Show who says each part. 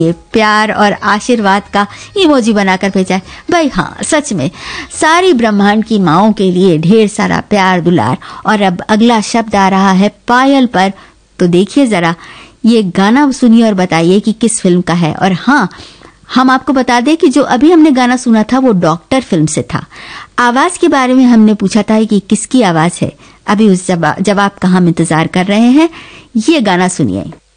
Speaker 1: ये प्यार और आशीर्वाद का इमोजी बनाकर भेजा है। भाई हाँ, सच में सारी ब्रह्मांड की माओं के लिए ढेर सारा प्यार दुलार। और अब अगला शब्द आ रहा है पायल पर। तो देखिए जरा ये गाना सुनिए और बताइए कि किस फिल्म का है। और हाँ, हम आपको बता दें कि जो अभी हमने गाना सुना था वो डॉक्टर फिल्म से था। आवाज के बारे में हमने पूछा था कि किसकी आवाज है। अभी उस जवाब का हम इंतजार कर रहे हैं। ये गाना सुनिए।